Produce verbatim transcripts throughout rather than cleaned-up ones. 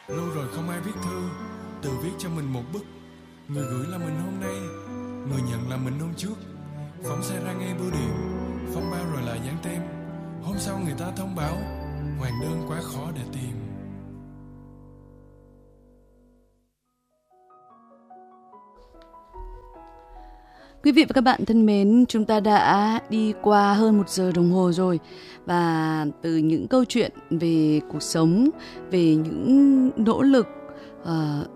Lâu rồi không ai viết thư, tự viết cho mình một bức. Người gửi là mình hôm nay, người nhận là mình hôm trước. Phóng xe ra ngay bưu điện, phong bao rồi lại dán tem. Hôm sau người ta thông báo, hoàn đơn quá khó để tìm. Quý vị và các bạn thân mến, chúng ta đã đi qua hơn một giờ đồng hồ rồi. Và từ những câu chuyện về cuộc sống, về những nỗ lực, uh,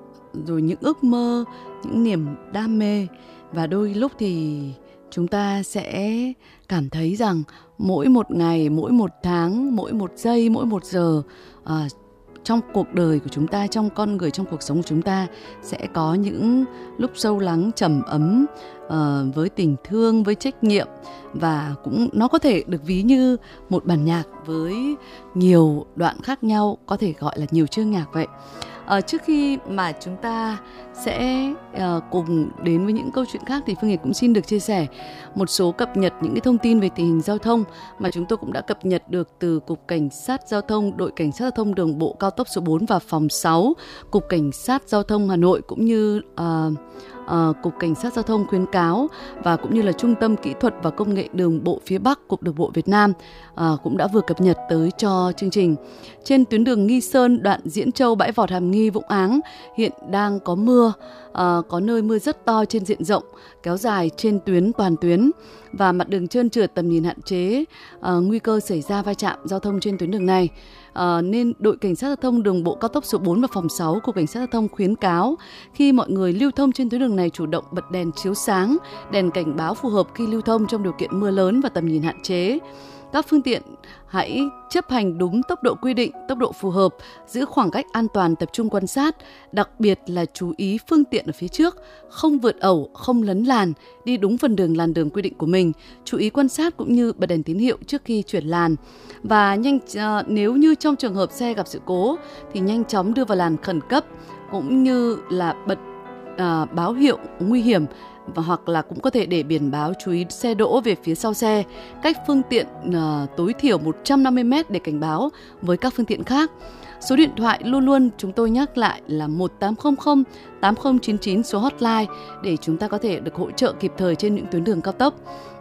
rồi những ước mơ, những niềm đam mê. Và đôi lúc thì chúng ta sẽ cảm thấy rằng mỗi một ngày, mỗi một tháng, mỗi một giây, mỗi một giờ uh, trong cuộc đời của chúng ta, trong con người, trong cuộc sống của chúng ta sẽ có những lúc sâu lắng, trầm ấm, uh, với tình thương, với trách nhiệm. Và cũng nó có thể được ví như một bản nhạc với nhiều đoạn khác nhau, có thể gọi là nhiều chương nhạc vậy. Uh, trước khi mà chúng ta sẽ uh, cùng đến với những câu chuyện khác thì Phương Hiền cũng xin được chia sẻ một số cập nhật những cái thông tin về tình hình giao thông mà chúng tôi cũng đã cập nhật được từ Cục Cảnh sát Giao thông, Đội Cảnh sát Giao thông Đường bộ Cao tốc số bốn và Phòng sáu, Cục Cảnh sát Giao thông Hà Nội cũng như uh, Uh, Cục Cảnh sát Giao thông khuyến cáo và cũng như là Trung tâm Kỹ thuật và Công nghệ Đường bộ phía Bắc, Cục Đường bộ Việt Nam uh, cũng đã vừa cập nhật tới cho chương trình. Trên tuyến đường Nghi Sơn, đoạn Diễn Châu, Bãi Vọt, Hàm Nghi, Vũng Áng hiện đang có mưa, uh, có nơi mưa rất to trên diện rộng, kéo dài trên tuyến toàn tuyến và mặt đường trơn trượt, tầm nhìn hạn chế, uh, nguy cơ xảy ra va chạm giao thông trên tuyến đường này. Uh, nên Đội Cảnh sát Giao thông Đường bộ Cao tốc số bốn và Phòng sáu của Cảnh sát Giao thông khuyến cáo khi mọi người lưu thông trên tuyến đường này chủ động bật đèn chiếu sáng, đèn cảnh báo phù hợp khi lưu thông trong điều kiện mưa lớn và tầm nhìn hạn chế. Các phương tiện hãy chấp hành đúng tốc độ quy định, tốc độ phù hợp, giữ khoảng cách an toàn, tập trung quan sát, đặc biệt là chú ý phương tiện ở phía trước, không vượt ẩu, không lấn làn, đi đúng phần đường làn đường quy định của mình, chú ý quan sát cũng như bật đèn tín hiệu trước khi chuyển làn. Và nhanh uh, nếu như trong trường hợp xe gặp sự cố thì nhanh chóng đưa vào làn khẩn cấp cũng như là bật uh, báo hiệu nguy hiểm, và hoặc là cũng có thể để biển báo chú ý xe đỗ về phía sau xe, cách phương tiện uh, tối thiểu một trăm năm mươi mét để cảnh báo với các phương tiện khác. Số điện thoại luôn luôn chúng tôi nhắc lại là một tám không không tám không chín chín, số hotline để chúng ta có thể được hỗ trợ kịp thời trên những tuyến đường cao tốc.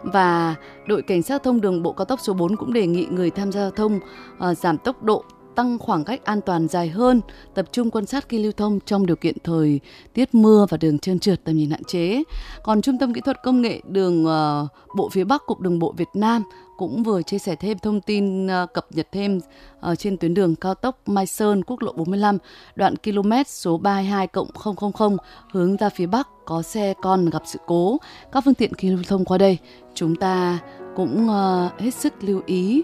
Và Đội Cảnh sát Giao thông Đường bộ Cao tốc số bốn cũng đề nghị người tham gia giao thông uh, giảm tốc độ, tăng khoảng cách an toàn dài hơn, tập trung quan sát khi lưu thông trong điều kiện thời tiết mưa và đường trơn trượt, tầm nhìn hạn chế. Còn Trung tâm Kỹ thuật Công nghệ Đường uh, bộ phía Bắc, Cục Đường bộ Việt Nam cũng vừa chia sẻ thêm thông tin uh, cập nhật thêm uh, trên tuyến đường cao tốc Mai Sơn, quốc lộ bốn mươi lăm, đoạn km số ba mươi hai cộng không không không hướng ra phía Bắc có xe con gặp sự cố. Các phương tiện khi lưu thông qua đây chúng ta cũng uh, hết sức lưu ý.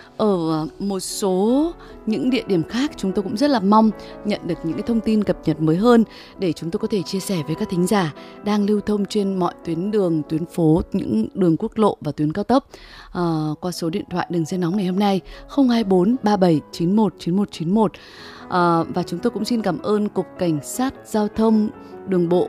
Ở một số những địa điểm khác chúng tôi cũng rất là mong nhận được những cái thông tin cập nhật mới hơn để chúng tôi có thể chia sẻ với các thính giả đang lưu thông trên mọi tuyến đường, tuyến phố, những đường quốc lộ và tuyến cao tốc à, qua số điện thoại đường dây nóng ngày hôm nay không hai bốn ba bảy chín một chín một chín một. À, và chúng tôi cũng xin cảm ơn Cục Cảnh sát Giao thông Đường bộ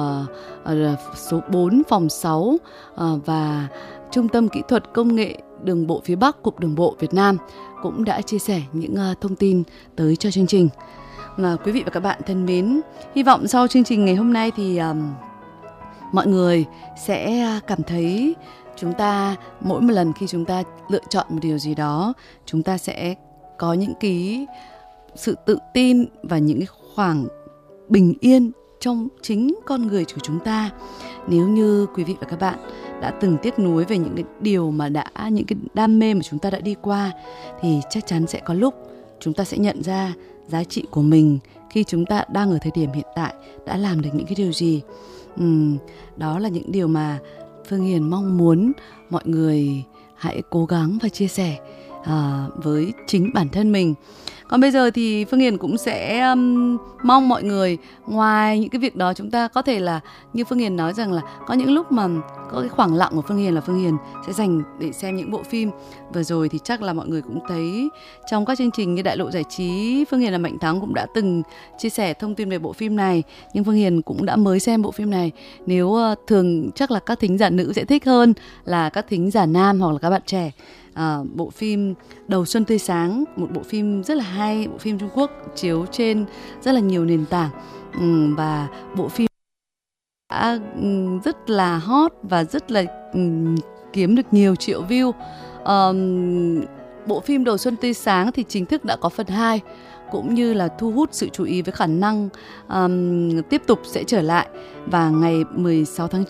uh, số bốn, Phòng sáu uh, và Trung tâm Kỹ thuật Công nghệ Đường bộ phía Bắc, Cục Đường bộ Việt Nam cũng đã chia sẻ những uh, thông tin tới cho chương trình. Mà quý vị và các bạn thân mến, hy vọng sau chương trình ngày hôm nay thì um, mọi người sẽ cảm thấy chúng ta mỗi một lần khi chúng ta lựa chọn một điều gì đó, chúng ta sẽ có những cái sự tự tin và những cái khoảng bình yên trong chính con người của chúng ta. Nếu như quý vị và các bạn đã từng tiếc nuối về những cái điều mà đã, những cái đam mê mà chúng ta đã đi qua, thì chắc chắn sẽ có lúc chúng ta sẽ nhận ra giá trị của mình khi chúng ta đang ở thời điểm hiện tại đã làm được những cái điều gì. uhm, Đó là những điều mà Phương Hiền mong muốn mọi người hãy cố gắng và chia sẻ uh, với chính bản thân mình. Còn bây giờ thì Phương Hiền cũng sẽ um, mong mọi người, ngoài những cái việc đó, chúng ta có thể là như Phương Hiền nói rằng là có những lúc mà có cái khoảng lặng của Phương Hiền là Phương Hiền sẽ dành để xem những bộ phim. Vừa rồi thì chắc là mọi người cũng thấy trong các chương trình như Đại lộ giải trí, Phương Hiền và Mạnh Thắng cũng đã từng chia sẻ thông tin về bộ phim này. Nhưng Phương Hiền cũng đã mới xem bộ phim này. Nếu uh, thường chắc là các thính giả nữ sẽ thích hơn là các thính giả nam hoặc là các bạn trẻ. À, bộ phim Đầu Xuân Tươi Sáng, một bộ phim rất là hay, bộ phim Trung Quốc chiếu trên rất là nhiều nền tảng. Ừ, và bộ phim đã um, rất là hot và rất là um, kiếm được nhiều triệu view. Um, bộ phim Đầu Xuân Tươi Sáng thì chính thức đã có phần hai, cũng như là thu hút sự chú ý với khả năng um, tiếp tục sẽ trở lại. Và ngày mười sáu tháng